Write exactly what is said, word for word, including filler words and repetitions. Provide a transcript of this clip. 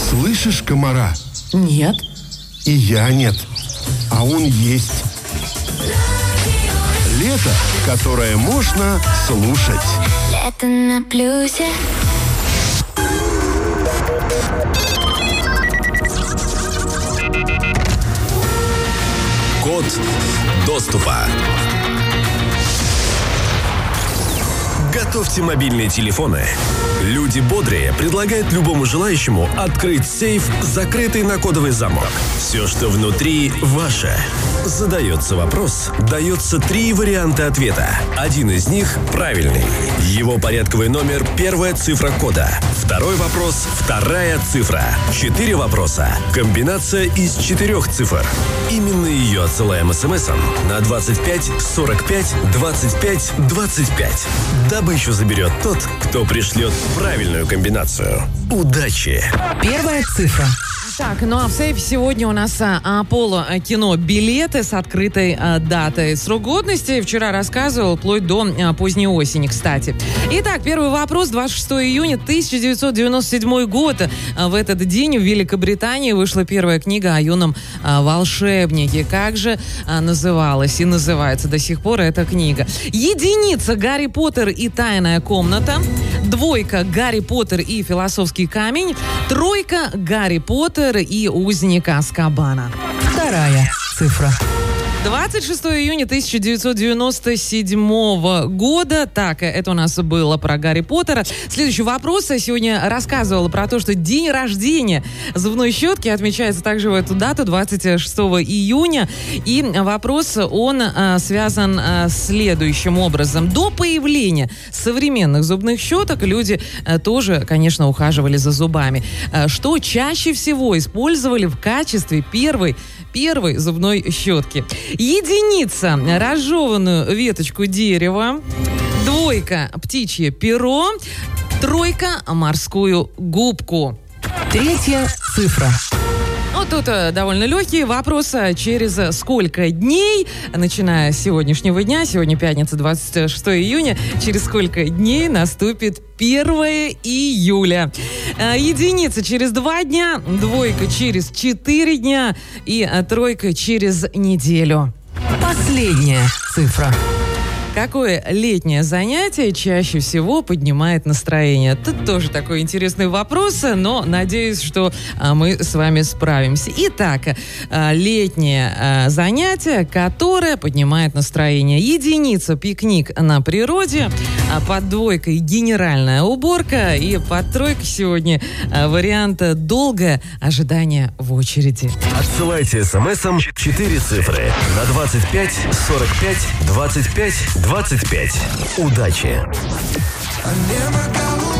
Слышишь комара? Нет. И я нет. А он есть. Лето, которое можно слушать. Лето на плюсе. Код доступа. Готовьте мобильные телефоны. Люди бодрые предлагают любому желающему открыть сейф, закрытый на кодовый замок. Все, что внутри, ваше. Задается вопрос, дается три варианта ответа. Один из них правильный. Его порядковый номер – первая цифра кода. Второй вопрос – вторая цифра. Четыре вопроса – комбинация из четырех цифр. Именно ее отсылаем смс-ом на двадцать пять сорок пять двадцать пять двадцать пять. Добычу заберет тот, кто пришлет правильную комбинацию. Удачи! Первая цифра. Так, ну а в сейфе сегодня у нас а, Аполло кино билеты с открытой а, датой. Срок годности вчера рассказывал, вплоть до а, поздней осени, кстати. Итак, первый вопрос. двадцать шестого июня тысяча девятьсот девяносто седьмого года. А, в этот день в Великобритании вышла первая книга о юном а, волшебнике. Как же а, называлась и называется до сих пор эта книга? Единица: Гарри Поттер и тайная комната. Двойка: Гарри Поттер и философский камень. Тройка: Гарри Поттер и узник Азкабана. Вторая цифра. двадцать шестого июня тысяча девятьсот девяносто седьмого года. Так, это у нас было про Гарри Поттера. Следующий вопрос. Я сегодня рассказывала про то, что день рождения зубной щетки отмечается также в эту дату, двадцать шестого июня. И вопрос, он а, связан а, следующим образом. До появления современных зубных щеток люди а, тоже, конечно, ухаживали за зубами. А, что чаще всего использовали в качестве первой первой зубной щетки? Единица: разжеванную веточку дерева. Двойка: птичье перо. Тройка: морскую губку. Третья цифра. Ну, тут э, довольно легкий вопрос. Через сколько дней, начиная с сегодняшнего дня, сегодня пятница, двадцать шестого июня, через сколько дней наступит первого июля? Э, единица: через два дня, двойка: через четыре дня и э, тройка: через неделю. Последняя цифра. Какое летнее занятие чаще всего поднимает настроение? Тут тоже такой интересный вопрос, но надеюсь, что а, мы с вами справимся. Итак, а, летнее а, занятие, которое поднимает настроение. Единица: пикник на природе. А под двойкой — генеральная уборка. И под тройкой сегодня а, вариант «долгое ожидание в очереди». Отсылайте смс-ом четыре цифры на двадцать пять сорок пять двадцать пять двадцать пять. Удачи! I never got